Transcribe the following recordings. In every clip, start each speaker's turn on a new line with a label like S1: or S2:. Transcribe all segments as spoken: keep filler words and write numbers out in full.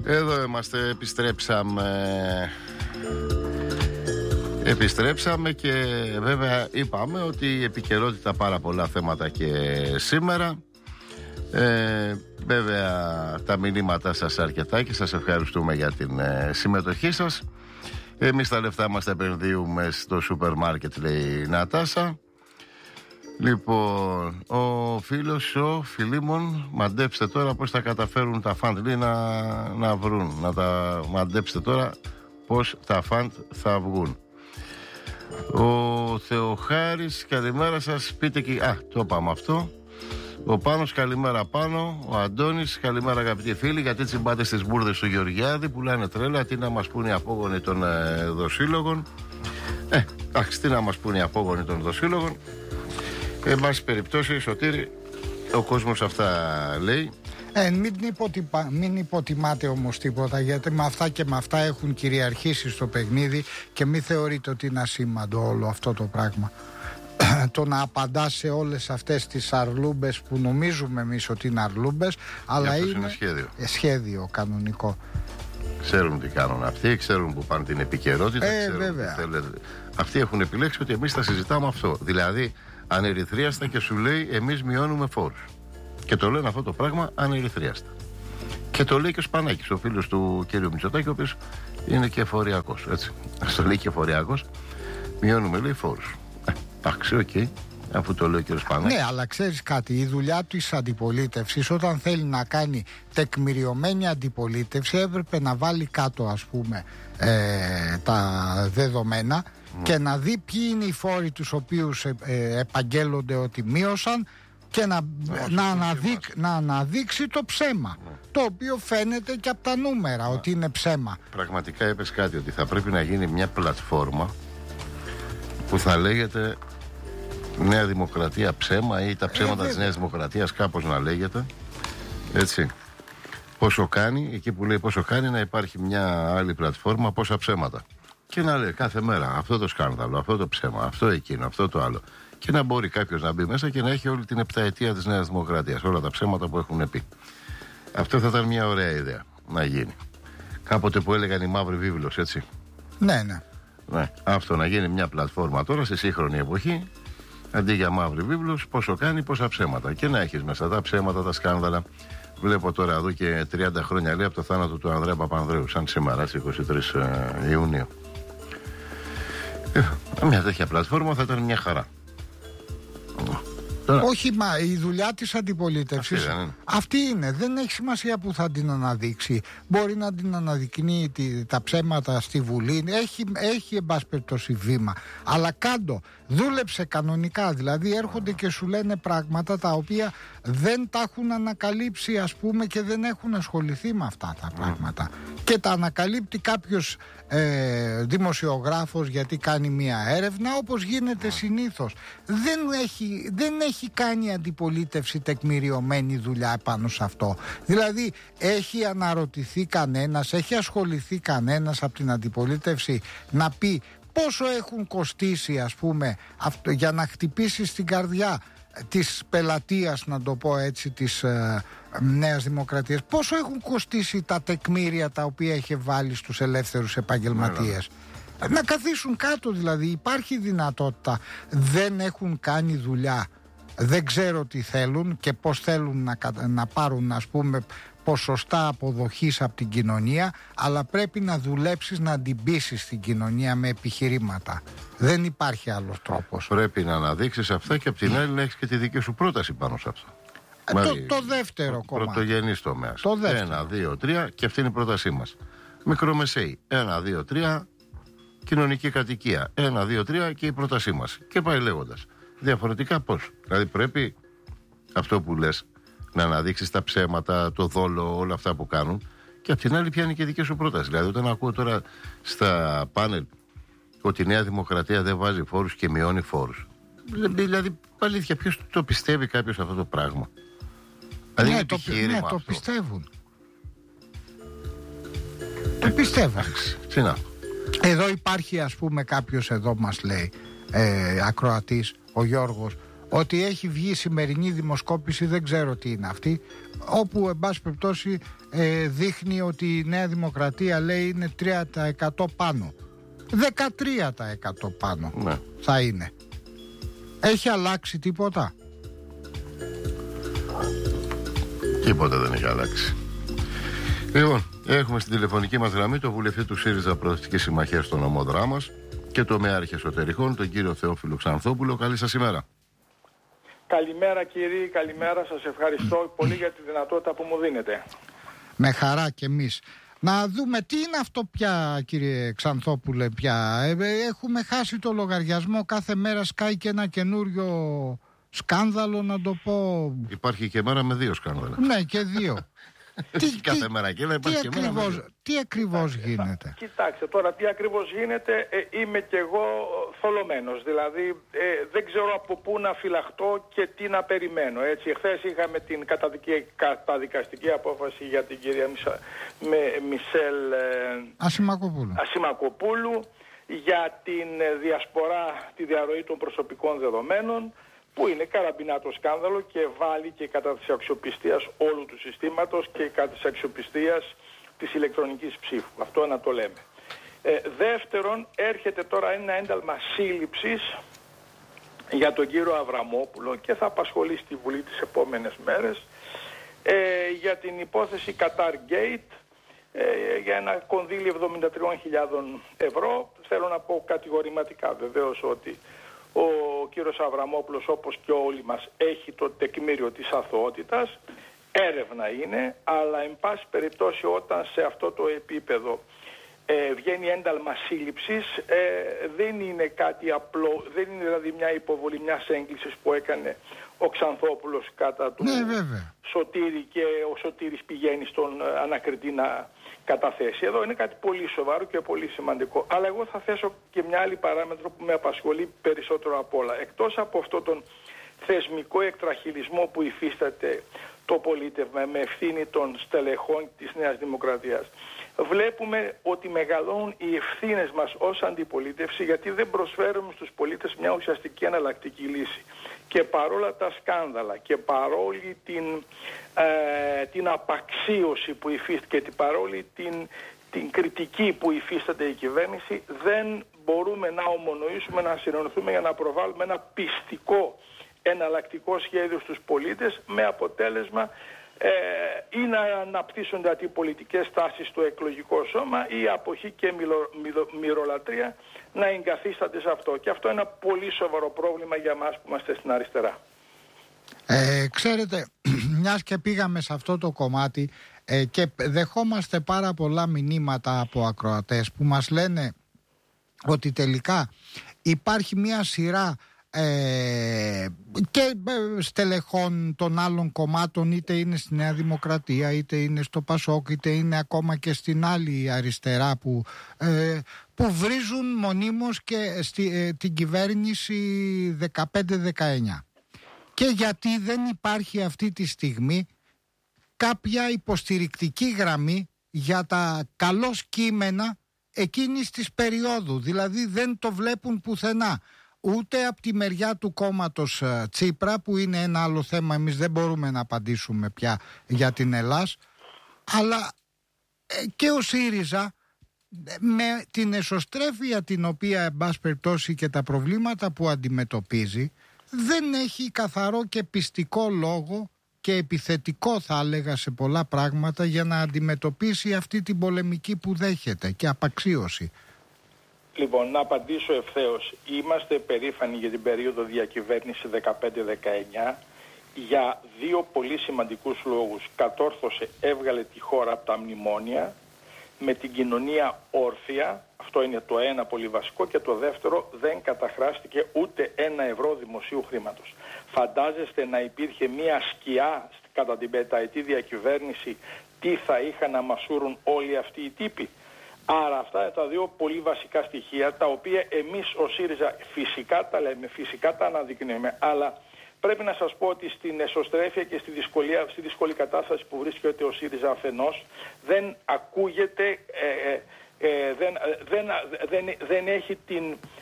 S1: Εδώ είμαστε, επιστρέψαμε. Επιστρέψαμε και βέβαια είπαμε ότι η επικαιρότητα πάρα πολλά θέματα και σήμερα. Ε, βέβαια τα μηνύματά σας αρκετά και σας ευχαριστούμε για την ε, συμμετοχή σας. Εμείς τα λεφτά μας τα επενδύουμε στο σούπερ μάρκετ, λέει η Νατάσα. Λοιπόν, ο φίλος ο Φιλίμων, μαντέψτε τώρα πώς θα καταφέρουν τα φαντ, λέει, να, να βρουν, να τα μαντέψτε τώρα πώς τα φαντ θα βγουν. Ο Θεοχάρης, καλημέρα σας, πείτε και... Α, το είπαμε αυτό. Ο Πάνος, καλημέρα Πάνο. Ο Αντώνης, καλημέρα αγαπητοί φίλοι. Γιατί τσιμπάτε στις μπουρδες του Γεωργιάδη που λένε τρέλα, τι να μας πούνε οι απόγονοι των ε, δοσύλλογων. Ε, εντάξει, τι να μας πούνε οι απόγονοι των δοσύλλογων. Εν πάση περιπτώσει, Σωτήρη, ο κόσμος αυτά λέει.
S2: Ε, μην, υποτιπα, μην υποτιμάτε όμως τίποτα, γιατί με αυτά και με αυτά έχουν κυριαρχήσει στο παιχνίδι και μην θεωρείτε ότι είναι ασήμαντο όλο αυτό το πράγμα. Το να απαντά σε όλες αυτές τις αρλούμπες που νομίζουμε εμείς ότι είναι αρλούμπες, αλλά είναι,
S1: είναι σχέδιο.
S2: σχέδιο κανονικό.
S1: Ξέρουν τι κάνουν αυτοί, ξέρουν που πάνε την επικαιρότητα.
S2: Ε,
S1: ξέρουν
S2: βέβαια.
S1: Τι θέλετε. Αυτοί έχουν επιλέξει ότι εμείς θα συζητάμε αυτό. Δηλαδή, ανερυθρίαστα και σου λέει εμείς μειώνουμε φόρους. Και το λένε αυτό το πράγμα ανερυθρίαστα. Και το λέει και ο Σπανάκης, ο φίλος του κ. Μητσοτάκη, ο οποίος είναι και φοριακός. Έτσι. Το λέει και φοριακός. Μειώνουμε, λέει, φόρους. Εντάξει, οκ, okay, αφού το λέει ο κ. Σπανάκης.
S2: Ναι, αλλά ξέρεις κάτι, η δουλειά της αντιπολίτευσης, όταν θέλει να κάνει τεκμηριωμένη αντιπολίτευση, έπρεπε να βάλει κάτω, ας πούμε, ε, τα δεδομένα mm. και να δει ποιοι είναι οι φόροι τους οποίους ε, ε, επαγγέλλονται ότι μείωσαν και να, yeah, να, αναδείξ, να αναδείξει το ψέμα, yeah. το οποίο φαίνεται και από τα νούμερα yeah. ότι είναι ψέμα.
S1: Πραγματικά είπες κάτι, ότι θα πρέπει να γίνει μια πλατφόρμα που θα λέγεται Νέα Δημοκρατία ψέμα ή τα ψέματα ε, της Νέας Δημοκρατίας, κάπως να λέγεται, έτσι. Πόσο κάνει, εκεί που λέει πόσο κάνει, να υπάρχει μια άλλη πλατφόρμα, πόσα ψέματα. Και να λέει κάθε μέρα αυτό το σκάνδαλο, αυτό το ψέμα, αυτό εκείνο, αυτό το άλλο. Και να μπορεί κάποιος να μπει μέσα και να έχει όλη την επταετία της Νέας Δημοκρατίας, όλα τα ψέματα που έχουν πει. Αυτό θα ήταν μια ωραία ιδέα να γίνει. Κάποτε που έλεγαν οι μαύροι βίβλος, έτσι.
S2: Ναι, ναι.
S1: Ναι, αυτό να γίνει μια πλατφόρμα τώρα στη σύγχρονη εποχή, αντί για μαύρη βίβλος, πόσο κάνει, πόσα ψέματα. Και να έχεις μέσα τα ψέματα, τα σκάνδαλα. Βλέπω τώρα εδώ και τριάντα χρόνια, λέει, από το θάνατο του Ανδρέα Παπανδρέου, σαν σήμερα, στις είκοσι τρεις Ιουνίου. Ε, μια τέτοια πλατφόρμα θα ήταν μια χαρά. Τώρα.
S2: Όχι, μα η δουλειά της αντιπολίτευσης αυτή, είναι. αυτή είναι. Δεν έχει σημασία που θα την αναδείξει. Μπορεί να την αναδεικνύει τη, τα ψέματα στη Βουλή. Έχει, έχει εν πάση περιπτώσει βήμα. Αλλά κάντο, δούλεψε κανονικά. Δηλαδή έρχονται και σου λένε πράγματα τα οποία δεν τα έχουν ανακαλύψει, ας πούμε, και δεν έχουν ασχοληθεί με αυτά τα πράγματα. Mm. Και τα ανακαλύπτει κάποιος ε, δημοσιογράφος γιατί κάνει μία έρευνα, όπως γίνεται mm. συνήθως. Δεν έχει, δεν έχει κάνει αντιπολίτευση τεκμηριωμένη δουλειά πάνω σε αυτό. Δηλαδή έχει αναρωτηθεί κανένας, έχει ασχοληθεί κανένας από την αντιπολίτευση να πει πόσο έχουν κοστίσει, ας πούμε, αυτό, για να χτυπήσει στην καρδιά της πελατείας, να το πω έτσι, της ε, Νέας Δημοκρατίας, πόσο έχουν κοστίσει τα τεκμήρια τα οποία είχε βάλει στους ελεύθερους επαγγελματίες. Yeah. Να καθίσουν κάτω, δηλαδή υπάρχει δυνατότητα. Δεν έχουν κάνει δουλειά, δεν ξέρω τι θέλουν και πώς θέλουν να, να πάρουν, ας πούμε, ποσοστά αποδοχής από την κοινωνία, αλλά πρέπει να δουλέψεις να την πείσεις στην κοινωνία με επιχειρήματα. Δεν υπάρχει άλλος τρόπος.
S1: Πρέπει να αναδείξεις αυτά και από την άλλη να έχεις και τη δική σου πρόταση πάνω σε αυτά.
S2: Ε, το, το δεύτερο κομμάτι.
S1: Πρωτογενής τομέας.
S2: Το δεύτερο.
S1: Ένα, δύο, τρία και αυτή είναι η πρότασή μας. Μικρομεσαίοι. Ένα, δύο, τρία. Κοινωνική κατοικία. Ένα, δύο, τρία και η πρότασή μας. Και πάει λέγοντας. Διαφορετικά πώς. Δηλαδή πρέπει αυτό που λες να αναδείξεις τα ψέματα, το δόλο, όλα αυτά που κάνουν. Και απ' την άλλη ποια είναι και η δική σου πρόταση. Δηλαδή όταν ακούω τώρα στα πάνελ ότι η Νέα Δημοκρατία δεν βάζει φόρους και μειώνει φόρους. Δηλαδή αλήθεια, ποιος το πιστεύει κάποιος αυτό το πράγμα? Δηλαδή
S2: ναι, το, ναι, το πιστεύουν. Το πιστεύουν.
S1: Τι να.
S2: Εδώ υπάρχει, ας πούμε, κάποιος εδώ μας λέει, ε, ακροατής, ο Γιώργος, ότι έχει βγει η σημερινή δημοσκόπηση, δεν ξέρω τι είναι αυτή, όπου εν πάση περιπτώσει ε, δείχνει ότι η Νέα Δημοκρατία λέει είναι τρία τοις εκατό πάνω, δεκατρία τοις εκατό πάνω ναι. θα είναι. Έχει αλλάξει τίποτα?
S1: Τίποτα δεν έχει αλλάξει. Λοιπόν, έχουμε στην τηλεφωνική μας γραμμή το βουλευτή του ΣΥΡΙΖΑ Προοδευτική Συμμαχία στον νομό Δράμας και το τομέαρχη εσωτερικών, τον κύριο Θεόφιλο Ξανθόπουλο. Καλή σας ημέρα.
S3: Καλημέρα κύριε, καλημέρα. Σας ευχαριστώ πολύ για τη δυνατότητα που μου δίνετε.
S2: Με χαρά κι εμείς. Να δούμε τι είναι αυτό πια, κύριε Ξανθόπουλε, πια. Έχουμε χάσει το λογαριασμό, κάθε μέρα σκάει και ένα καινούριο σκάνδαλο, να το πω.
S1: Υπάρχει και μέρα με δύο σκάνδαλα.
S2: Ναι, και δύο.
S1: τι, κάθε τι, μέρα και δεν υπάρχει
S2: τι,
S1: και μέρα
S2: ακριβώς,
S1: με
S2: τι ακριβώς γίνεται?
S3: Κοιτάξτε τώρα τι ακριβώς γίνεται. ε, Είμαι κι εγώ θολωμένος. Δηλαδή ε, δεν ξέρω από πού να φυλαχτώ και τι να περιμένω. Έτσι, εχθές είχαμε την καταδικαστική απόφαση για την κυρία Μισα, με, Μισελ ε,
S2: Ασημακοπούλου.
S3: Ασημακοπούλου για την διασπορά, τη διαρροή των προσωπικών δεδομένων, που είναι καραμπινάτο σκάνδαλο και βάλει και κατά της αξιοπιστίας όλου του συστήματος και κατά της αξιοπιστίας της ηλεκτρονικής ψήφου. Αυτό να το λέμε. Ε, δεύτερον, έρχεται τώρα ένα ένταλμα σύλληψης για τον κύριο Αβραμόπουλο και θα απασχολεί στη Βουλή τις επόμενες μέρες ε, για την υπόθεση Qatar Gate, ε, για ένα κονδύλι εβδομήντα τρεις χιλιάδες ευρώ. Θέλω να πω κατηγορηματικά βεβαίως ότι ο κύριος Αβραμόπουλος, όπως και όλοι μας, έχει το τεκμήριο της αθωότητας. Έρευνα είναι, αλλά εν πάση περιπτώσει όταν σε αυτό το επίπεδο ε, βγαίνει ένταλμα σύλληψης, ε, δεν είναι κάτι απλό, δεν είναι δηλαδή μια υποβολή μιας έγκλησης που έκανε ο Ξανθόπουλος κατά του
S2: ναι, βέβαια.
S3: Σωτήρη και ο Σωτήρης πηγαίνει στον ανακριτή να καταθέσει. Εδώ είναι κάτι πολύ σοβαρό και πολύ σημαντικό. Αλλά εγώ θα θέσω και μια άλλη παράμετρο που με απασχολεί περισσότερο απ' όλα. Εκτός από αυτόν τον θεσμικό εκτραχυλισμό που υφίσταται το πολίτευμα με ευθύνη των στελεχών της Νέας Δημοκρατίας, βλέπουμε ότι μεγαλώνουν οι ευθύνες μας ως αντιπολίτευση, γιατί δεν προσφέρουμε στους πολίτες μια ουσιαστική εναλλακτική λύση. Και παρόλα τα σκάνδαλα και παρόλη την, ε, την απαξίωση που υφίστηκε και παρόλη την, την κριτική που υφίσταται η κυβέρνηση, δεν μπορούμε να ομονοήσουμε, να συνενωθούμε για να προβάλλουμε ένα πιστικό εναλλακτικό σχέδιο στους πολίτες, με αποτέλεσμα ε, ή να αναπτύσσονται αντιπολιτικές τάσεις στο εκλογικό σώμα ή η αποχή και μυρο, μυρο, μυρολατρεία να εγκαθίστανται σε αυτό. Και αυτό είναι ένα πολύ σοβαρό πρόβλημα για μας που είμαστε στην αριστερά.
S2: Ε, ξέρετε, μιας και πήγαμε σε αυτό το κομμάτι ε, και δεχόμαστε πάρα πολλά μηνύματα από ακροατές που μας λένε ότι τελικά υπάρχει μια σειρά Ε, και στελεχών των άλλων κομμάτων, είτε είναι στη Νέα Δημοκρατία, είτε είναι στο Πασόκ, είτε είναι ακόμα και στην άλλη αριστερά, που, ε, που βρίζουν μονίμως και στη, ε, την κυβέρνηση δεκαπέντε δεκαεννιά. Και γιατί δεν υπάρχει αυτή τη στιγμή κάποια υποστηρικτική γραμμή για τα καλώς κείμενα εκείνης της περίοδου. Δηλαδή δεν το βλέπουν πουθενά. Ούτε από τη μεριά του κόμματος Τσίπρα, που είναι ένα άλλο θέμα, εμείς δεν μπορούμε να απαντήσουμε πια για την Ελλάς, αλλά και ο ΣΥΡΙΖΑ με την εσωστρέφεια την οποία, εν πάση περιπτώσει, και τα προβλήματα που αντιμετωπίζει, δεν έχει καθαρό και πιστικό λόγο και επιθετικό, θα έλεγα, σε πολλά πράγματα για να αντιμετωπίσει αυτή την πολεμική που δέχεται και απαξίωση.
S3: Λοιπόν, να απαντήσω ευθέως. Είμαστε περήφανοι για την περίοδο διακυβέρνηση δεκαπέντε δεκαεννιά για δύο πολύ σημαντικούς λόγους. Κατόρθωσε, έβγαλε τη χώρα από τα μνημόνια με την κοινωνία όρθια. Αυτό είναι το ένα πολύ βασικό. Και το δεύτερο, δεν καταχράστηκε ούτε ένα ευρώ δημοσίου χρήματος. Φαντάζεστε να υπήρχε μία σκιά κατά την πενταετή διακυβέρνηση, τι θα είχαν να μασούρουν όλοι αυτοί οι τύποι? Άρα αυτά είναι τα δύο πολύ βασικά στοιχεία, τα οποία εμείς ο ΣΥΡΙΖΑ φυσικά τα λέμε, φυσικά τα αναδεικνύουμε, αλλά πρέπει να σας πω ότι στην εσωστρέφεια και στη, δυσκολία, στη δύσκολη κατάσταση που βρίσκεται ο ΣΥΡΙΖΑ αφενός, δεν ακούγεται, ε, ε, ε, δεν, δεν, δεν, δεν έχει την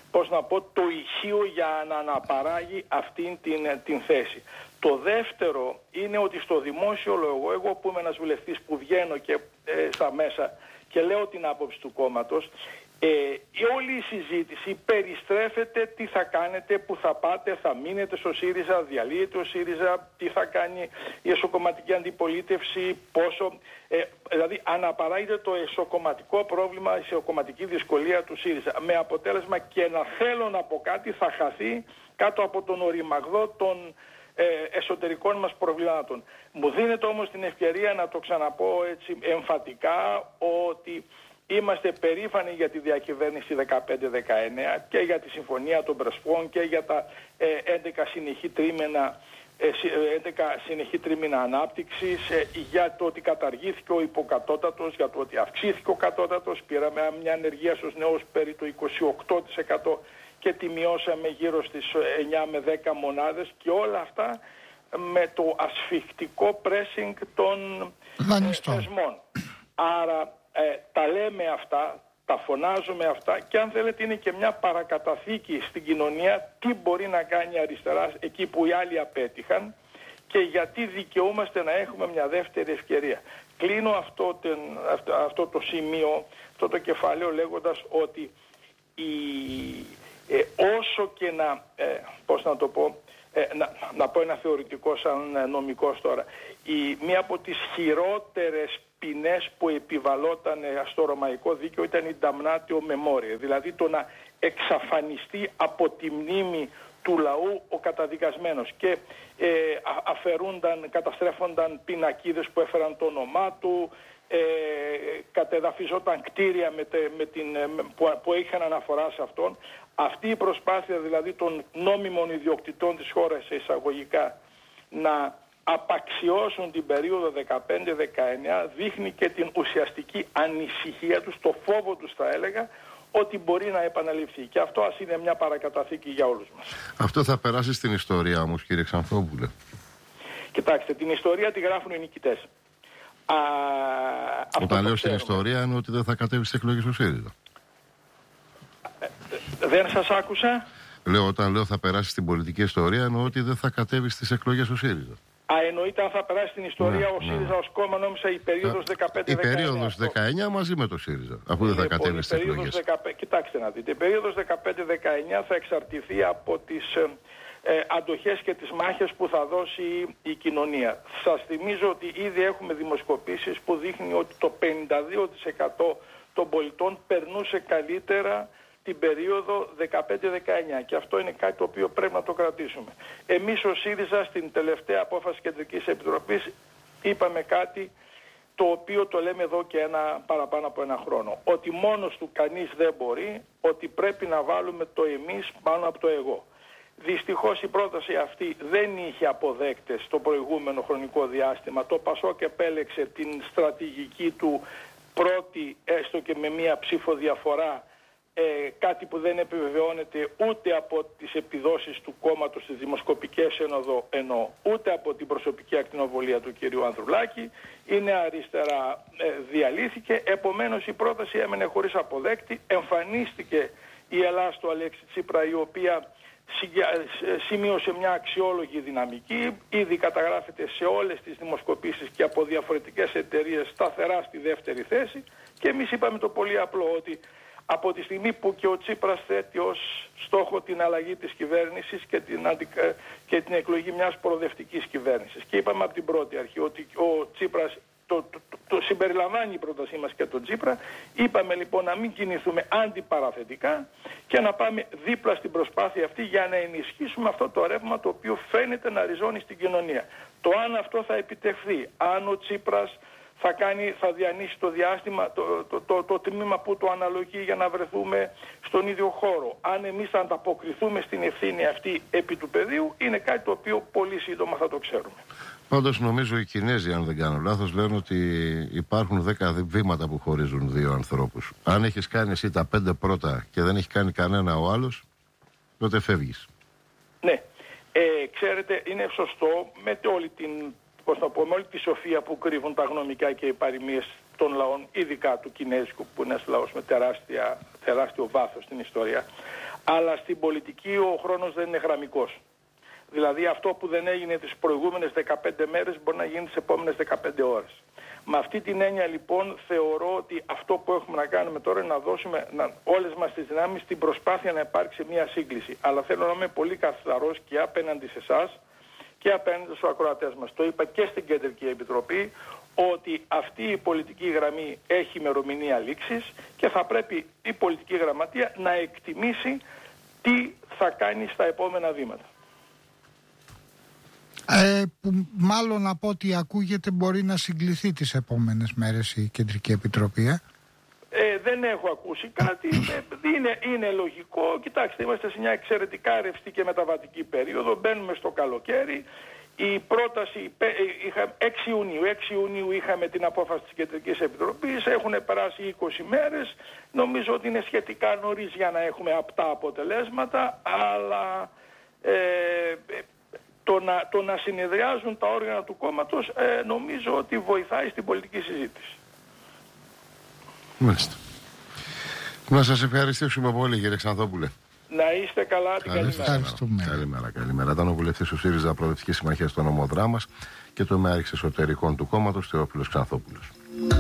S3: πώς να πω, το ηχείο για να αναπαράγει αυτήν την, την θέση. Το δεύτερο είναι ότι στο δημόσιο λόγο, εγώ που είμαι ένας βουλευτής που βγαίνω και ε, στα μέσα και λέω την άποψη του κόμματος, ε, η όλη η συζήτηση περιστρέφεται τι θα κάνετε, που θα πάτε, θα μείνετε στο ΣΥΡΙΖΑ, διαλύεται ο ΣΥΡΙΖΑ, τι θα κάνει η εσωκομματική αντιπολίτευση, πόσο... Ε, δηλαδή αναπαράγεται το εσωκομματικό πρόβλημα, η εσωκομματική δυσκολία του ΣΥΡΙΖΑ, με αποτέλεσμα και να θέλω να πω κάτι θα χαθεί κάτω από τον οριμαγδό των ε, εσωτερικών μας προβλημάτων. Μου δίνεται όμως την ευκαιρία να το ξαναπώ έτσι εμφατικά ότι είμαστε περήφανοι για τη διακυβέρνηση δεκαπέντε δεκαεννέα και για τη Συμφωνία των Πρεσπών και για τα ε, έντεκα συνεχή τρίμηνα, ε, έντεκα συνεχή τρίμηνα ανάπτυξης, ε, για το ότι καταργήθηκε ο υποκατώτατος, για το ότι αυξήθηκε ο κατώτατος, πήραμε μια ανεργία στους νέους περί το είκοσι οκτώ τοις εκατό και τη μειώσαμε γύρω στις εννιά με δέκα μονάδες και όλα αυτά με το ασφιχτικό pressing των ε, θεσμών. Άρα Ε, τα λέμε αυτά, τα φωνάζουμε αυτά και αν θέλετε είναι και μια παρακαταθήκη στην κοινωνία τι μπορεί να κάνει η αριστερά εκεί που οι άλλοι απέτυχαν και γιατί δικαιούμαστε να έχουμε μια δεύτερη ευκαιρία. Κλείνω αυτό, την, αυτό, αυτό το σημείο, αυτό το κεφάλαιο λέγοντας ότι η, ε, όσο και να, ε, πώς να το πω, ε, να, να πω ένα θεωρητικό σαν νομικός τώρα, η, μία από τις χειρότερες ποινές που επιβαλόταν στο ρωμαϊκό δίκαιο ήταν η damnatio memoria, δηλαδή το να εξαφανιστεί από τη μνήμη του λαού ο καταδικασμένος και ε, αφαιρούνταν, καταστρέφονταν πινακίδες που έφεραν το όνομά του, ε, κατεδαφιζόταν κτίρια με τε, με την, με, που, που είχαν αναφορά σε αυτόν. Αυτή η προσπάθεια δηλαδή των νόμιμων ιδιοκτητών της χώρας εισαγωγικά να απαξιώσουν την περίοδο δεκαπέντε δεκαεννέα δείχνει και την ουσιαστική ανησυχία τους, το φόβο τους θα έλεγα, ότι μπορεί να επαναληφθεί. Και αυτό ας είναι μια παρακαταθήκη για όλους μας.
S1: Αυτό θα περάσει στην ιστορία όμως, κύριε Ξανθόπουλε?
S3: Κοιτάξτε, την ιστορία τη γράφουν οι νικητές. Α,
S1: Όταν λέω στην ιστορία είναι ότι δεν θα κατέβει στις εκλογές ο ΣΥΡΙΖΑ.
S3: Ε, δεν σας άκουσα.
S1: Λέω, όταν λέω θα περάσει στην πολιτική ιστορία εννοώ ότι δεν θα κατέβει στις εκλογές ο ΣΥΡΙΖΑ.
S3: Α, εννοείται αν θα περάσει στην ιστορία ναι, ο ΣΥΡΙΖΑ ναι. ως κόμμα, νόμιζα η περίοδος δεκαπέντε δεκαεννέα.
S1: Η περίοδος δεκαεννέα μαζί με το ΣΥΡΙΖΑ, αφού δεν θα κατέβει στις εκλογές.
S3: δεκαπέντε, κοιτάξτε να δείτε, η περίοδος δεκαπέντε δεκαεννέα θα εξαρτηθεί από τις ε, ε, αντοχές και τις μάχες που θα δώσει η, η κοινωνία. Σας θυμίζω ότι ήδη έχουμε δημοσκοπήσεις που δείχνει ότι το πενήντα δύο τοις εκατό των πολιτών περνούσε καλύτερα την περίοδο δεκαπέντε δεκαεννέα και αυτό είναι κάτι το οποίο πρέπει να το κρατήσουμε. Εμείς ο ΣΥΡΙΖΑ στην τελευταία απόφαση Κεντρικής Επιτροπής είπαμε κάτι το οποίο το λέμε εδώ και ένα, παραπάνω από ένα χρόνο. Ότι μόνος του κανείς δεν μπορεί, ότι πρέπει να βάλουμε το εμείς πάνω από το εγώ. Δυστυχώς η πρόταση αυτή δεν είχε αποδέκτες στο προηγούμενο χρονικό διάστημα. Το ΠΑΣΟΚ επέλεξε την στρατηγική του πρώτη έστω και με μία ψήφο διαφορά, Ε, κάτι που δεν επιβεβαιώνεται ούτε από τις επιδόσεις του κόμματος στις δημοσκοπικές ένοδο ενώ ούτε από την προσωπική ακτινοβολία του κυρίου Ανδρουλάκη. Είναι αριστερά, ε, διαλύθηκε, επομένως η πρόταση έμενε χωρίς αποδέκτη. Εμφανίστηκε η Ελλάδα του Αλέξη Τσίπρα, η οποία σημείωσε μια αξιόλογη δυναμική, ήδη καταγράφεται σε όλες τις δημοσκοπήσεις και από διαφορετικές εταιρείες σταθερά στη δεύτερη θέση και εμείς είπαμε το πολύ απλό ότι από τη στιγμή που και ο Τσίπρας θέτει ως στόχο την αλλαγή της κυβέρνησης και την, αντικα... και την εκλογή μιας προοδευτικής κυβέρνησης. Και είπαμε από την πρώτη αρχή ότι ο Τσίπρας το, το, το, το συμπεριλαμβάνει η πρότασή μας και τον Τσίπρα. Είπαμε λοιπόν να μην κινηθούμε αντιπαραθετικά και να πάμε δίπλα στην προσπάθεια αυτή για να ενισχύσουμε αυτό το ρεύμα το οποίο φαίνεται να ριζώνει στην κοινωνία. Το αν αυτό θα επιτευχθεί, αν ο Τσίπρας θα, κάνει, θα διανύσει το διάστημα, το, το, το, το, το τμήμα που το αναλογεί για να βρεθούμε στον ίδιο χώρο. Αν εμείς θα ανταποκριθούμε στην ευθύνη αυτή επί του πεδίου, είναι κάτι το οποίο πολύ σύντομα θα το ξέρουμε.
S1: Πάντως νομίζω οι Κινέζοι, αν δεν κάνω λάθος, λένε ότι υπάρχουν δέκα βήματα που χωρίζουν δύο ανθρώπους. Αν έχεις κάνει εσύ τα πέντε πρώτα και δεν έχει κάνει κανένα ο άλλος, τότε φεύγεις.
S3: Ναι, ε, ξέρετε, είναι σωστό με όλη την... πώς να πω, με όλη τη σοφία που κρύβουν τα γνωμικά και οι παροιμίες των λαών, ειδικά του Κινέζικου, που είναι ένας λαός με τεράστια, τεράστιο βάθος στην ιστορία. Αλλά στην πολιτική ο χρόνος δεν είναι γραμμικός. Δηλαδή αυτό που δεν έγινε τις προηγούμενες δεκαπέντε μέρες μπορεί να γίνει τις επόμενες δεκαπέντε ώρες. Με αυτή την έννοια λοιπόν θεωρώ ότι αυτό που έχουμε να κάνουμε τώρα είναι να δώσουμε να, όλες μας τις δυνάμεις στην προσπάθεια να υπάρξει μια σύγκληση. Αλλά θέλω να είμαι πολύ καθαρός και απέναντι σε εσάς και απέναντι στους ακροατές μας. Το είπα και στην Κεντρική Επιτροπή ότι αυτή η πολιτική γραμμή έχει ημερομηνία λήξης και θα πρέπει η πολιτική γραμματεία να εκτιμήσει τι θα κάνει στα επόμενα βήματα.
S2: Ε, που μάλλον από ό,τι ακούγεται μπορεί να συγκληθεί τις επόμενες μέρες η Κεντρική Επιτροπή. Ε?
S3: Ε, δεν έχω ακούσει κάτι. Ε, είναι, είναι λογικό. Κοιτάξτε, είμαστε σε μια εξαιρετικά ρευστή και μεταβατική περίοδο. Μπαίνουμε στο καλοκαίρι. Η πρόταση, είχα, έξι Ιουνίου, έξι Ιουνίου είχαμε την απόφαση της Κεντρικής Επιτροπής, έχουν περάσει είκοσι μέρες, νομίζω ότι είναι σχετικά νωρίς για να έχουμε απτά αποτελέσματα, αλλά ε, το, να, το να συνεδριάζουν τα όργανα του κόμματος ε, νομίζω ότι βοηθάει στην πολιτική συζήτηση.
S1: Μάλιστα. Να σας ευχαριστήσουμε πολύ, κύριε Ξανθόπουλε.
S3: Να είστε καλά, την καλή μέρα.
S1: Καλημέρα, καλημέρα. Ήταν ο βουλευτής του ΣΥΡΙΖΑ Προοδευτική Συμμαχία στον Ομοδράμας και το Μεάρχης Εσωτερικών του κόμματος, Θεόφιλος Ξανθόπουλος.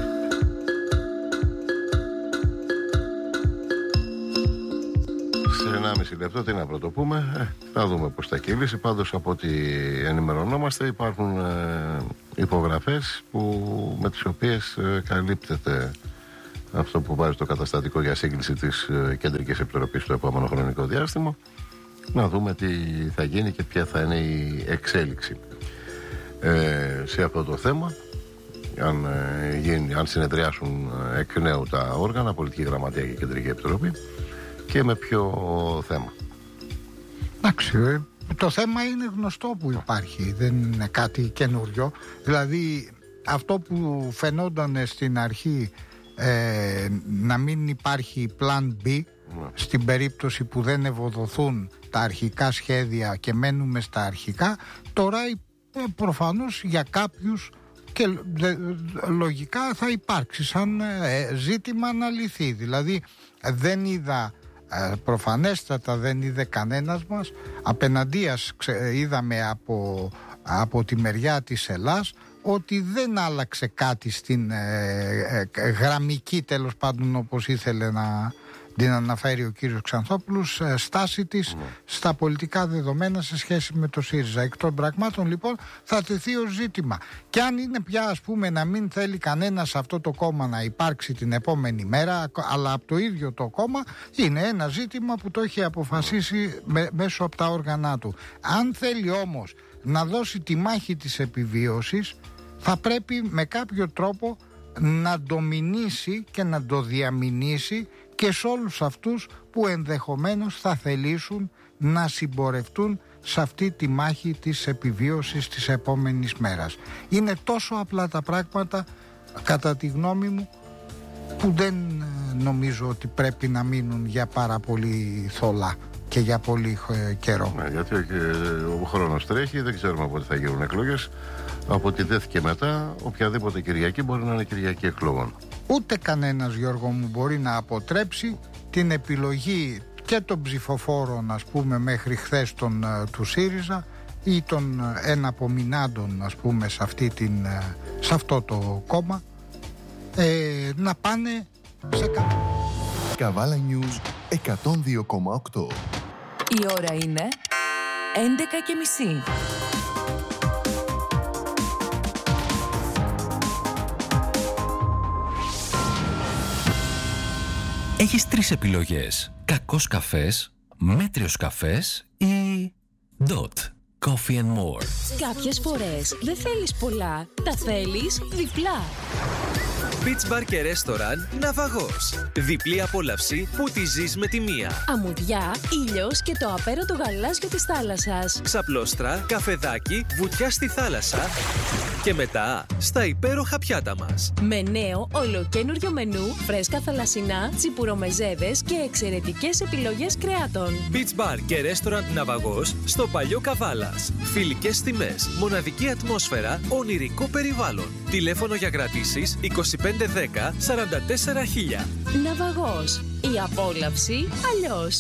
S1: Σε ενάμιση λεπτό τι να πρωτοπούμε, ε, θα δούμε πώς θα κυλήσει. Πάντως από ό,τι ενημερωνόμαστε υπάρχουν ε, υπογραφές που, με τις οποίες ε, καλύπτεται αυτό που βάζει το καταστατικό για σύγκληση της Κεντρικής Επιτροπής στο επόμενο χρονικό διάστημα. Να δούμε τι θα γίνει και ποια θα είναι η εξέλιξη ε, σε αυτό το θέμα. Αν, ε, γίνει, αν συνεδριάσουν εκ νέου τα όργανα, Πολιτική Γραμματεία και Κεντρική Επιτροπή, και με ποιο θέμα.
S2: Εντάξει, το θέμα είναι γνωστό που υπάρχει, δεν είναι κάτι καινούριο. Δηλαδή αυτό που φαινόταν στην αρχή, Ε, να μην υπάρχει plan B, ναι, στην περίπτωση που δεν ευοδοθούν τα αρχικά σχέδια και μένουμε στα αρχικά, τώρα ε, προφανώς για κάποιους και δε, λογικά θα υπάρξει σαν ε, ζήτημα να λυθεί. Δηλαδή δεν είδα ε, προφανέστατα δεν είδε κανένας μας απέναντίας, ξε, είδαμε από, από τη μεριά της Ελλάς ότι δεν άλλαξε κάτι στην ε, ε, γραμμική, τέλος πάντων, όπως ήθελε να την αναφέρει ο κύριος Ξανθόπουλος, ε, στάση της mm. στα πολιτικά δεδομένα σε σχέση με το ΣΥΡΙΖΑ. Εκ των πραγμάτων λοιπόν θα τεθεί ως ζήτημα. Και αν είναι πια, ας πούμε, να μην θέλει κανένας αυτό το κόμμα να υπάρξει την επόμενη μέρα, αλλά από το ίδιο το κόμμα, είναι ένα ζήτημα που το έχει αποφασίσει με, μέσω από τα όργανα του. Αν θέλει όμως να δώσει τη μάχη της επιβίωσης, θα πρέπει με κάποιο τρόπο να το μηνύσει και να το διαμηνύσει και σε όλους αυτούς που ενδεχομένως θα θελήσουν να συμπορευτούν σε αυτή τη μάχη της επιβίωσης της επόμενης μέρας. Είναι τόσο απλά τα πράγματα, κατά τη γνώμη μου, που δεν νομίζω ότι πρέπει να μείνουν για πάρα πολύ θολά και για πολύ καιρό.
S1: Ναι, γιατί ο χρόνος τρέχει, δεν ξέρουμε πότε θα γίνουν εκλογές. Από ό,τι δέθηκε μετά, οποιαδήποτε Κυριακή μπορεί να είναι Κυριακή εκλογών.
S2: Ούτε κανένας, Γιώργο μου, μπορεί να αποτρέψει την επιλογή και των ψηφοφόρων, ας πούμε, μέχρι χθες τον, του ΣΥΡΙΖΑ ή των εναπομεινάντων, ας πούμε, σε, αυτή την, σε αυτό το κόμμα, ε, να πάνε σε κάτω.
S4: Καβάλα News εκατόν δύο κόμμα οκτώ.
S5: Η ώρα είναι έντεκα και μισή.
S6: Έχεις τρεις επιλογές. Κακός καφές, μέτριος καφές ή Dot Coffee and More.
S7: Κάποιες φορές δεν θέλεις πολλά, τα θέλεις διπλά.
S8: Beach Bar και Restaurant Ναυαγός. Διπλή απόλαυση που τη ζεις με τη μία.
S7: Αμμουδιά, ήλιος και το απέραντο γαλάζιο της θάλασσας.
S8: Ξαπλώστρα, καφεδάκι, βουτιά στη θάλασσα και μετά στα υπέροχα πιάτα μας.
S7: Με νέο ολοκένουργιο μενού, φρέσκα θαλασσινά, τσιπουρομεζέδες και εξαιρετικές επιλογές κρεάτων.
S8: Beach Bar και Restaurant Ναυαγός στο Παλιό Καβάλας. Φιλικές τιμές, μοναδική ατμόσφαιρα, ονειρικό περιβάλλον. Τηλέφωνο για κρατήσεις είκοσι πέντε δέκα σαράντα τέσσερα χίλια.
S7: Ναυαγός. Η απόλαυση αλλιώς.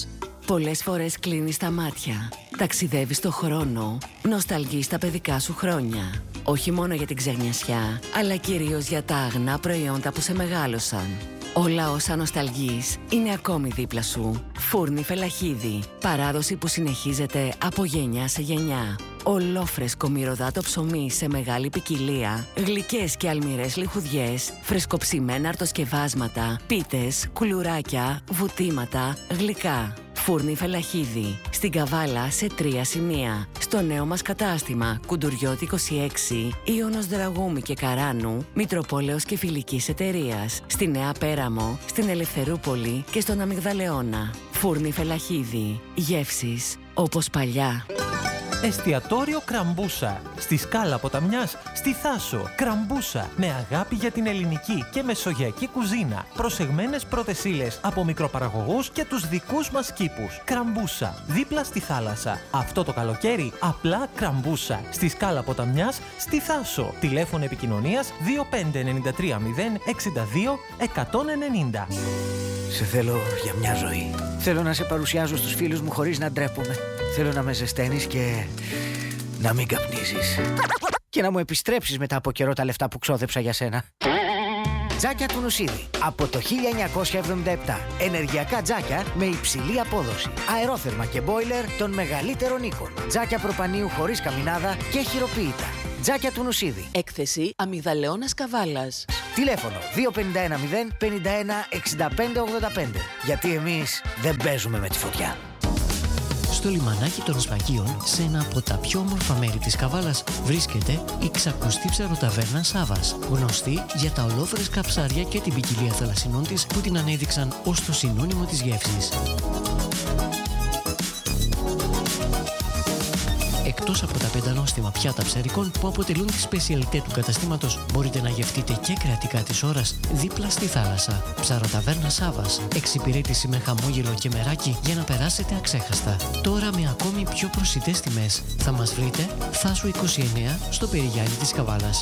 S9: Πολλές φορές κλείνεις τα μάτια, ταξιδεύεις το χρόνο, νοσταλγείς τα παιδικά σου χρόνια. Όχι μόνο για την ξενιασιά, αλλά κυρίως για τα αγνά προϊόντα που σε μεγάλωσαν. Όλα όσα νοσταλγείς είναι ακόμη δίπλα σου. Φούρνη Φελαχίδη. Παράδοση που συνεχίζεται από γενιά σε γενιά. Ολόφρεσκο μυρωδάτο ψωμί σε μεγάλη ποικιλία. Γλυκές και αλμυρές λιχουδιές. Φρεσκοψημένα αρτοσκευάσματα. Πίτες, κουλουράκια, βουτήματα, γλυκά. Φούρνη Φελαχίδη. Στην Καβάλα σε τρία σημεία. Στο νέο μας κατάστημα Κουντουριώτη είκοσι έξι, Ιωνος Δραγούμη και Καράνου, Μητροπόλεως και Φιλικής Εταιρείας. Στη Νέα Πέραμο, στην Ελευθερούπολη και στον Αμυγδαλεώνα. Φούρνη Φελαχίδη. Γεύσεις όπως παλιά.
S10: Εστιατόριο Κραμπούσα. Στη Σκάλα Ποταμιάς, στη Θάσο. Κραμπούσα. Με αγάπη για την ελληνική και μεσογειακή κουζίνα. Προσεγμένες πρώτες ύλες από μικροπαραγωγούς και τους δικούς μας κήπους. Κραμπούσα. Δίπλα στη θάλασσα. Αυτό το καλοκαίρι απλά Κραμπούσα. Στη Σκάλα Ποταμιάς, στη Θάσο. Τηλέφωνο επικοινωνίας δύο πέντε εννιά τρία μηδέν εξήντα δύο εκατόν ενενήντα.
S11: Σε θέλω για μια ζωή. Θέλω να σε παρουσιάζω στους φίλους μου χωρίς να ντρέπομαι. Θέλω να με ζεσταίνεις και να μην καπνίζεις. Και να μου επιστρέψεις μετά από καιρό τα λεφτά που ξόδεψα για σένα. Τζάκια του Νουσίδη. Από το χίλια εννιακόσια εβδομήντα επτά. Ενεργειακά τζάκια με υψηλή απόδοση. Αερόθερμα και μπόιλερ των μεγαλύτερων οίκων. Τζάκια προπανίου χωρίς καμινάδα και χειροποίητα. Τζάκια του Νουσίδη.
S9: Έκθεση Αμυγδαλεώνας Καβάλας.
S11: Τηλέφωνο δύο πέντε ένα μηδέν πενήντα ένα εξήντα πέντε ογδόντα πέντε. Γιατί εμείς δεν παίζουμε με τη φωτιά.
S12: Στο λιμανάκι των Σφαγείων, σε ένα από τα πιο όμορφα μέρη της Καβάλας, βρίσκεται η ξακουστή ψαροταβέρνα Σάβας, γνωστή για τα ολόφρεσκα ψάρια και την ποικιλία θαλασσινών της που την ανέδειξαν ως το συνώνυμο της γεύσης. Εκτός από τα πέντε νόστιμα πιάτα ψαρικών που αποτελούν τη σπεσιαλιτέ του καταστήματος, μπορείτε να γευτείτε και κρατικά της ώρας δίπλα στη θάλασσα. Ψαροταβέρνα Σάβας. Εξυπηρέτηση με χαμόγελο και μεράκι για να περάσετε αξέχαστα. Τώρα με ακόμη πιο προσιτές τιμές. Θα μας βρείτε Θάσου είκοσι εννέα στο Περιγιάννη της Καβάλας.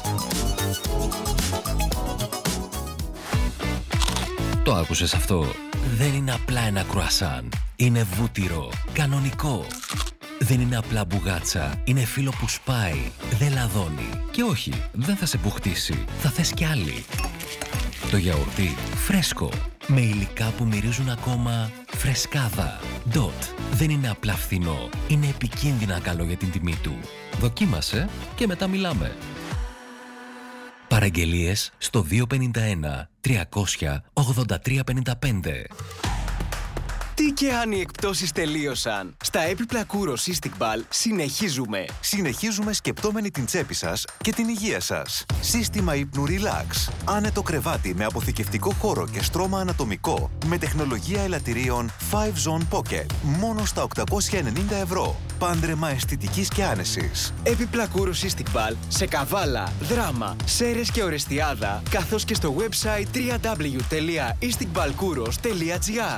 S6: Το άκουσες αυτό? Δεν είναι απλά ένα κρουασάν. Είναι βούτυρο. Κανονικό. Δεν είναι απλά μπουγάτσα, είναι φύλλο που σπάει, δεν λαδώνει. Και όχι, δεν θα σε μπουχτίσει, θα θες κι άλλη. Το γιαουρτί, φρέσκο, με υλικά που μυρίζουν ακόμα φρεσκάδα. Ντότ, δεν είναι απλά φθηνό, είναι επικίνδυνα καλό για την τιμή του. Δοκίμασε και μετά μιλάμε. Παραγγελίες στο δύο πέντε ένα τριακόσια ογδόντα τρία πενήντα πέντε.
S13: Τι και αν οι εκπτώσεις τελείωσαν. Στα έπιπλα Kouros Istiqbal συνεχίζουμε.
S14: Συνεχίζουμε σκεπτόμενοι την τσέπη σας και την υγεία σας. Σύστημα ύπνου Relax. Άνετο κρεβάτι με αποθηκευτικό χώρο και στρώμα ανατομικό. Με τεχνολογία ελαττηρίων φάιβ Zone Pocket. Μόνο στα οκτακόσια ενενήντα ευρώ. Πάντρεμα αισθητικής και άνεσης.
S13: Έπιπλα Kouros Istiqbal σε Καβάλα, Δράμα, Σέρες και Ορεστιάδα, καθώς και στο website double-u double-u double-u τελεία istiqbalkouros τελεία gr.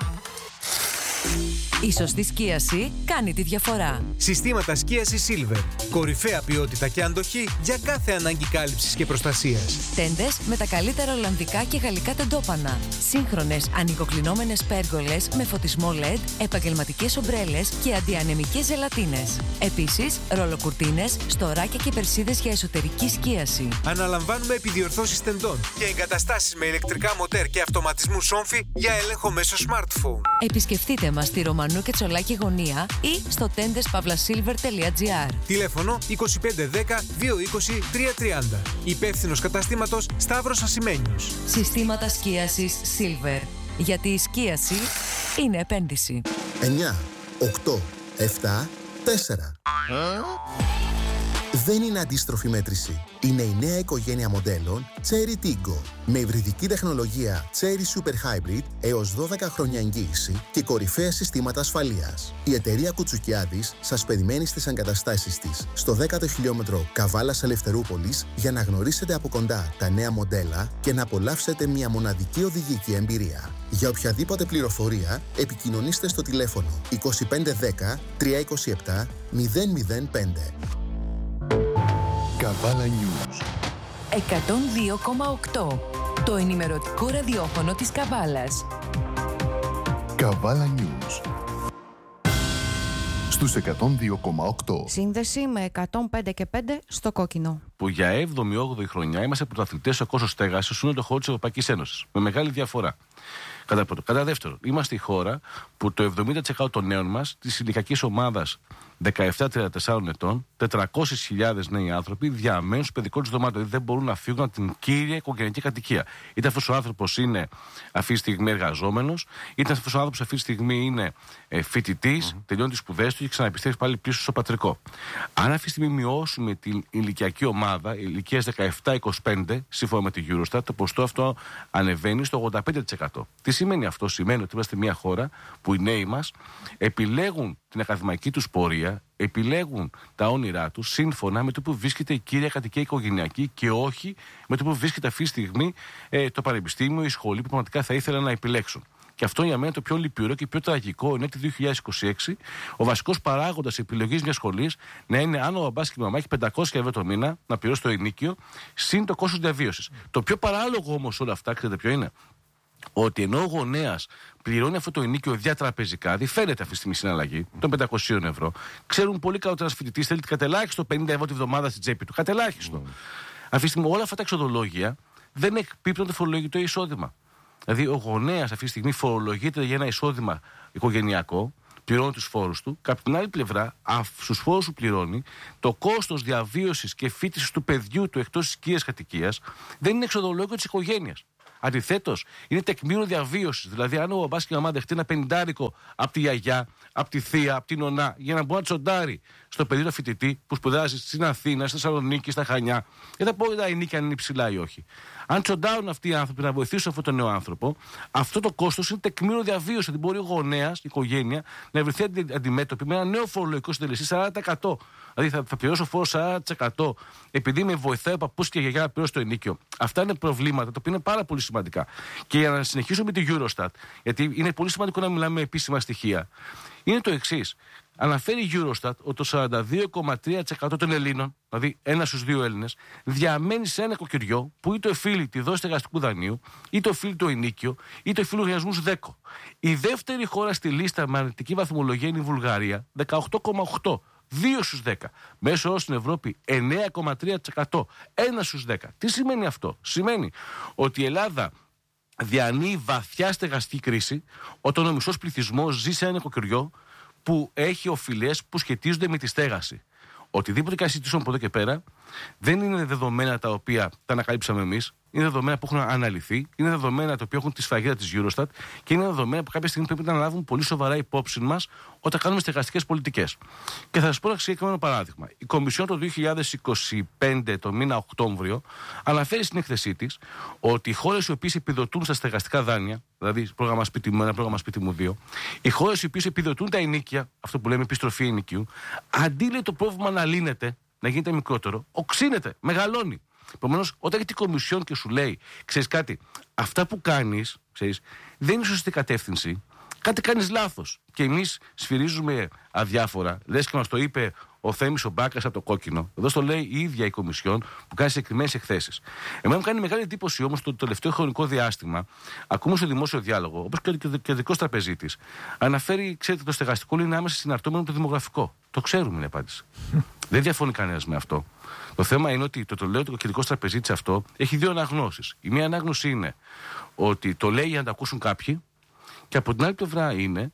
S5: Η σωστή σκίαση κάνει τη διαφορά.
S15: Συστήματα σκίασης Silver. Κορυφαία ποιότητα και αντοχή για κάθε ανάγκη κάλυψης και προστασίας.
S5: Τέντες με τα καλύτερα ολλανδικά και γαλλικά τεντόπανα. Σύγχρονες ανοικοκλεινόμενες πέργολες με φωτισμό ελ ι ντι, επαγγελματικές ομπρέλες και αντιανεμικές ζελατίνες. Επίσης, ρολοκουρτίνες, στοράκια και περσίδες για εσωτερική σκίαση.
S15: Αναλαμβάνουμε επιδιορθώσεις τεντών και εγκαταστάσεις με ηλεκτρικά μοτέρ και αυτοματισμού σόμφι για έλεγχο μέσω smartphone.
S5: Επισκεφτείτε μας στη Ρωμανού και Τσολάκη Γωνία ή στο τέντες παύλα σίλβερ τελεία τζι άρ.
S15: Τηλέφωνο είκοσι πέντε δέκα δύο είκοσι τρία τριάντα. Υπεύθυνος καταστήματος Σταύρος Ασημένιος.
S5: Συστήματα σκίασης Silver. Γιατί η σκίαση είναι επένδυση.
S16: εννιά, οκτώ, επτά, τέσσερα. Δεν είναι αντίστροφη μέτρηση. Είναι η νέα οικογένεια μοντέλων Chery Tiggo με υβριδική τεχνολογία Chery Super Hybrid έως δώδεκα χρόνια εγγύηση και κορυφαία συστήματα ασφαλείας. Η εταιρεία Κουτσουκιάδης σας περιμένει στις εγκαταστάσεις της στο δέκατο χιλιόμετρο Καβάλας Ελευθερούπολης για να γνωρίσετε από κοντά τα νέα μοντέλα και να απολαύσετε μια μοναδική οδηγική εμπειρία. Για οποιαδήποτε πληροφορία επικοινωνήστε στο τηλέφωνο είκοσι πέντε δέκα τριακόσια είκοσι επτά μηδέν μηδέν πέντε.
S4: Καβάλα News
S5: εκατόν δύο κόμμα οκτώ. Το ενημερωτικό ραδιόφωνο της Καβάλας.
S4: Καβάλα News. στους εκατόν δύο κόμμα οκτώ.
S17: Σύνδεση με εκατόν πέντε και πέντε στο κόκκινο.
S18: Που για έβδομη όγδοη χρονιά είμαστε πρωταθλητές στο κόστος στέγασης στον το χώρο της Ευρωπαϊκής Ένωσης. Με μεγάλη διαφορά. Κατά, κατά δεύτερον, είμαστε η χώρα που το εβδομήντα τοις εκατό των νέων μας της ηλικιακής ομάδας δεκαεπτά με τριάντα τέσσερα ετών, τετρακόσιες χιλιάδες νέοι άνθρωποι διαμένουν στο παιδικό τους δωμάτιο. Δηλαδή δεν μπορούν να φύγουν από την κύρια οικογενειακή κατοικία. Είτε αυτός ο άνθρωπος είναι αυτή τη στιγμή εργαζόμενος, είτε αυτός ο άνθρωπος αυτή τη στιγμή είναι ε, φοιτητής, mm-hmm. τελειώνει τις σπουδές του και ξαναεπιστρέφει πάλι πίσω στο πατρικό. Αν αυτή τη στιγμή μειώσουμε την ηλικιακή ομάδα ηλικίας δεκαεπτά με είκοσι πέντε, σύμφωνα με τη Eurostat, το ποσοστό αυτό ανεβαίνει στο ογδόντα πέντε τοις εκατό. Τι σημαίνει αυτό? Σημαίνει ότι είμαστε μια χώρα που οι νέοι μας επιλέγουν την ακαδημαϊκή τους πορεία, επιλέγουν τα όνειρά τους σύμφωνα με το που βρίσκεται η κύρια κατοικία οικογενειακή και όχι με το που βρίσκεται αυτή τη στιγμή ε, το πανεπιστήμιο, η σχολή που πραγματικά θα ήθελαν να επιλέξουν. Και αυτό για μένα το πιο λυπηρό και πιο τραγικό είναι ότι το δύο χιλιάδες είκοσι έξι ο βασικός παράγοντας επιλογής μιας σχολής να είναι αν ο μπαμπάς και η μαμά έχει πεντακόσια ευρώ το μήνα να πληρώσει το ενοίκιο συν το κόστος διαβίωσης. Το πιο παράλογο όμως όλα αυτά, ξέρετε ποιο είναι? Ότι ενώ ο γονέας πληρώνει αυτό το ενοίκιο διατραπεζικά, δι φαίνεται αυτή τη στιγμή συναλλαγή των πεντακόσια ευρώ, ξέρουν πολύ καλά ότι ένας φοιτητής θέλει κατελάχιστο πενήντα ευρώ τη βδομάδα στην τσέπη του. Κατελάχιστο. Mm. Αυτή τη στιγμή όλα αυτά τα εξοδολόγια δεν εκπίπτουν το φορολογητό εισόδημα. Δηλαδή, ο γονέας αυτή τη στιγμή φορολογείται για ένα εισόδημα οικογενειακό, πληρώνει τους φόρους του, και από την άλλη πλευρά, στους φόρους που πληρώνει, το κόστος διαβίωσης και φοιτησης του παιδιού του εκτός της κύριας κατοικίας δεν είναι εξοδολόγιο της οικογένειας. Αντιθέτως, είναι τεκμήριο διαβίωσης. Δηλαδή, αν ο μπαμπάς και η μαμά δεχτεί ένα πενηντάρικο από τη γιαγιά, από τη θεία, από την νονά, για να μπορεί να τσοντάρει στο παιδί του φοιτητή που σπουδάζει στην Αθήνα, στη Θεσσαλονίκη, στα Χανιά, δεν θα πω ότι τα ενίκια αν είναι υψηλά ή όχι. Αν τσοντάρουν αυτοί οι άνθρωποι να βοηθήσουν αυτόν τον νέο άνθρωπο, αυτό το κόστος είναι τεκμήριο διαβίωσης. Δηλαδή, μπορεί ο γονέας, η οικογένεια, να βρεθεί αντιμέτωπη με ένα νέο φορολογικό συντελεστή σαράντα τοις εκατό. Δηλαδή, θα, θα πληρώσω φόρο σαράντα τοις εκατό επειδή με βοηθάει ο παππούς και η γιαγιά να πληρώσει το ενοίκιο. Αυτά είναι προβλήματα τα οποία είναι πάρα πολύ σημαντικά. Και για να συνεχίσω με τη Eurostat, γιατί είναι πολύ σημαντικό να μιλάμε με επίσημα στοιχεία, είναι το εξής. Αναφέρει η Eurostat ότι το σαράντα δύο κόμμα τρία τοις εκατό των Ελλήνων, δηλαδή ένα στους δύο Έλληνες, διαμένει σε ένα νοικοκυριό που είτε οφείλει τη δόση στεγαστικού δανείου, είτε οφείλει το ενοίκιο, είτε οφείλει λογαριασμούς ΔΕΚΟ. Η δεύτερη χώρα στη λίστα με αρνητική βαθμολογία είναι η Βουλγαρία, δεκαοκτώ κόμμα οκτώ. δύο στους δέκα. Μέσο όρος στην Ευρώπη εννέα κόμμα τρία τοις εκατό. ένα στους δέκα. Τι σημαίνει αυτό? Σημαίνει ότι η Ελλάδα διανύει βαθιά στεγαστική κρίση όταν ο μισός πληθυσμός ζει σε ένα νοικοκυριό που έχει οφειλές που σχετίζονται με τη στέγαση. Οτιδήποτε και συζητήσουμε από εδώ και πέρα δεν είναι δεδομένα τα οποία τα ανακαλύψαμε εμείς. Είναι δεδομένα που έχουν αναλυθεί, είναι δεδομένα τα οποία έχουν τη σφραγίδα της Eurostat και είναι δεδομένα που κάποια στιγμή πρέπει να λάβουν πολύ σοβαρά υπόψη μας όταν κάνουμε στεγαστικές πολιτικές. Και θα σας πω ένα συγκεκριμένο παράδειγμα. Η Κομισιόν το δύο χιλιάδες είκοσι πέντε, το μήνα Οκτώβριο, αναφέρει στην έκθεσή της ότι οι χώρες οι οποίες επιδοτούν στα στεγαστικά δάνεια, δηλαδή πρόγραμμα σπίτι μου ένα, πρόγραμμα σπίτι μου δύο, οι χώρες οι οποίες επιδοτούν τα ενοίκια, αυτό που λέμε επιστροφή ενοικίου, αντί λέει το πρόβλημα να λύνεται, να γίνεται μικρότερο, οξύνεται, μεγαλώνει. Επομένως, όταν έχει την Κομισιόν και σου λέει, ξέρεις κάτι, αυτά που κάνεις, ξέρεις, δεν είναι σωστή κατεύθυνση, κάτι κάνεις λάθος. Και εμείς σφυρίζουμε αδιάφορα, λες και μας το είπε ο Θέμης ο Μπάκας από το Κόκκινο. Εδώ στο λέει η ίδια η Κομισιόν που κάνει συγκεκριμένες εκθέσεις. Εμένα μου κάνει μεγάλη εντύπωση όμως το τελευταίο χρονικό διάστημα, ακούμε στο δημόσιο διάλογο, όπως και ο κεντρικός τραπεζίτης, αναφέρει, ξέρετε, το στεγαστικό είναι άμεσα συναρτώμενο με το δημογραφικό. Το ξέρουμε είναι η απάντηση. Δεν διαφωνεί κανένας με αυτό. Το θέμα είναι ότι το, το λέω το κεντρικός τραπεζίτης αυτό έχει δύο αναγνώσεις. Η μία ανάγνωση είναι ότι το λέει για να τα ακούσουν κάποιοι, και από την άλλη πλευρά είναι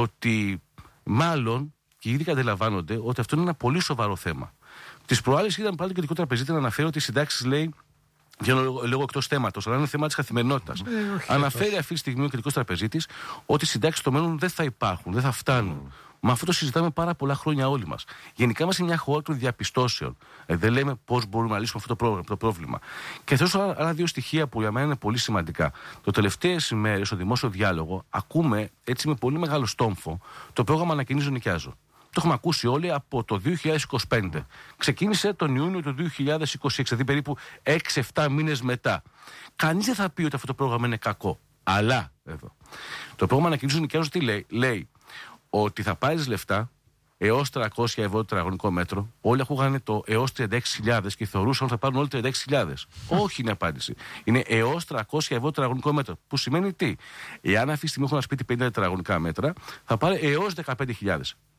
S18: ότι μάλλον και ήδη καταλαβαίνονται ότι αυτό είναι ένα πολύ σοβαρό θέμα. Τις προάλλες είδαμε πάλι το κεντρικό τραπεζίτη να αναφέρει ότι οι συντάξεις λέει. Βγαίνω λίγο εκτός θέματος, αλλά είναι θέμα της καθημερινότητας. Ε, Αναφέρει αυτή τη στιγμή ο κεντρικός τραπεζίτης ότι οι συντάξεις στο μέλλον δεν θα υπάρχουν, δεν θα φτάνουν. Mm. Μα αυτό το συζητάμε πάρα πολλά χρόνια όλοι μας. Γενικά είμαστε μια χώρα των διαπιστώσεων. Ε, δεν λέμε πώς μπορούμε να λύσουμε αυτό το πρόβλημα. Και θέλω άλλα, άλλα δύο στοιχεία που για μένα είναι πολύ σημαντικά. Το τελευταίες ημέρες στο δημόσιο διάλογο ακούμε έτσι με πολύ μεγάλο στόμφο το πρόγραμμα Ανακαινίζω Νοικιάζω. Το έχουμε ακούσει όλοι από το δύο χιλιάδες είκοσι πέντε. Ξεκίνησε τον Ιούνιο του δύο χιλιάδες είκοσι έξι, δηλαδή περίπου έξι εφτά μήνες μετά. Κανείς δεν θα πει ότι αυτό το πρόγραμμα είναι κακό. Αλλά, εδώ, το πρόγραμμα Ανακαινίζω Νοικιάζω τι λέει? Λέει ότι θα πάρεις λεφτά έως τριακόσια ευρώ το τετραγωνικό μέτρο. Όλοι ακούγανε το έως τριάντα έξι χιλιάδες και θεωρούσαν ότι θα πάρουν όλοι τριάντα έξι χιλιάδες. Όχι είναι απάντηση. Είναι έως τριακόσια ευρώ το τετραγωνικό μέτρο. Που σημαίνει τι? Εάν αυτή τη στιγμή έχω ένα σπίτι πενήντα τετραγωνικά μέτρα, θα πάρει έως δεκαπέντε χιλιάδες.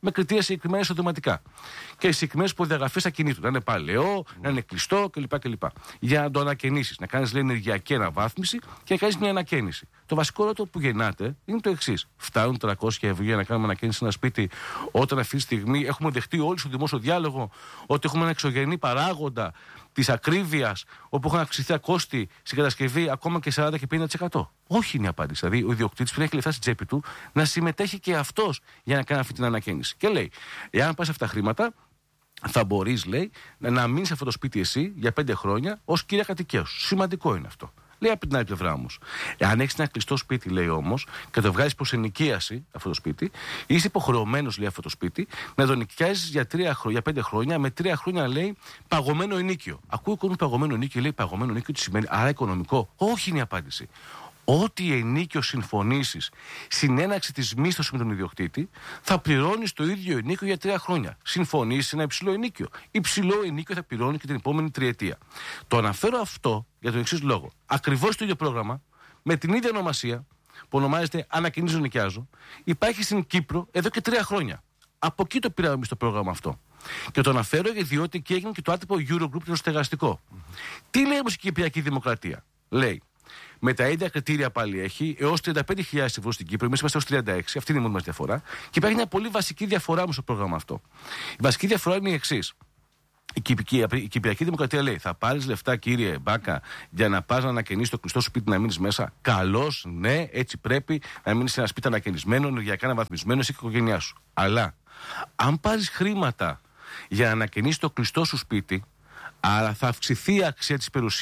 S18: με κριτήρια συγκεκριμένα εισοδηματικά. Και οι συγκεκριμένες προδιαγραφές ακινήτου. Να είναι παλαιό, mm. να είναι κλειστό κλπ. κλπ. Για να το ανακαινήσεις, να κάνεις λέει, ενεργειακή αναβάθμιση και να κάνεις μια ανακαίνιση. Το βασικό ερώτημα που γεννάται είναι το εξής. Φτάνουν τριακόσια ευρώ για να κάνουμε ανακαίνιση σε ένα σπίτι, όταν αυτή τη στιγμή έχουμε δεχτεί όλοι στο δημόσιο διάλογο ότι έχουμε ένα εξωγενή παράγοντα της ακρίβειας, όπου έχουν αυξηθεί τα κόστη στην κατασκευή ακόμα και σαράντα και πενήντα τοις εκατό. Όχι είναι η απάντηση. Δηλαδή, ο ιδιοκτήτης που έχει λεφτά στην τσέπη του να συμμετέχει και αυτός για να κάνει αυτή την ανακαίνιση. Και λέει, εάν πας αυτά τα χρήματα, θα μπορείς, λέει, να μείνεις σε αυτό το σπίτι εσύ για πέντε χρόνια ως κύρια κατοικία σου. Σημαντικό είναι αυτό. Λέει από την άλλη πλευρά όμως, εάν έχεις ένα κλειστό σπίτι, λέει όμως, και το βγάζεις προς ενοικίαση αυτό το σπίτι, είσαι υποχρεωμένος, λέει, αυτό το σπίτι, να το νοικιάζεις για, για πέντε χρόνια, με τρία χρόνια, λέει, παγωμένο ενίκιο. Ακούει ο κόσμος παγωμένο ενίκιο, λέει, παγωμένο ενίκιο τι σημαίνει, άρα οικονομικό. Όχι είναι η απάντηση. Ό,τι ενίκιο συμφωνήσεις στην έναρξη της μίσθωσης με τον ιδιοκτήτη, θα πληρώνεις το ίδιο ενίκιο για τρία χρόνια. Συμφωνήσεις ένα υψηλό ενίκιο. Υψηλό ενίκιο θα πληρώνει και την επόμενη τριετία. Το αναφέρω αυτό για τον εξής λόγο. Ακριβώς το ίδιο πρόγραμμα, με την ίδια ονομασία, που ονομάζεται Ανακαινίζω Νοικιάζω, υπάρχει στην Κύπρο εδώ και τρία χρόνια. Από εκεί το πήραμε εμείς το πρόγραμμα αυτό. Και το αναφέρω διότι εκεί έγινε και το άτυπο Eurogroup το στεγαστικό. Mm-hmm. Τι λέει όμως η Κυπριακή Δημοκρατία? Λέει. Με τα ίδια κριτήρια πάλι έχει έως τριάντα πέντε χιλιάδες ευρώ στην Κύπρο. Εμείς είμαστε ως τριάντα έξι. Αυτή είναι η μόνη μας διαφορά. Και υπάρχει μια πολύ βασική διαφορά όμως στο πρόγραμμα αυτό. Η βασική διαφορά είναι η εξής. Η, η Κυπριακή Δημοκρατία λέει: θα πάρεις λεφτά, κύριε Μπάκα, για να πας να ανακαινήσεις το κλειστό σου σπίτι, να μείνεις μέσα. Καλώς, ναι, έτσι πρέπει να μείνεις σε ένα σπίτι ανακαινισμένο, ενεργειακά αναβαθμισμένο, εσύ και η οικογένειά σου. Αλλά αν πάρεις χρήματα για να ανακαινήσεις το κλειστό σου σπίτι, άρα θα αυξηθεί η αξία της περιουσίας.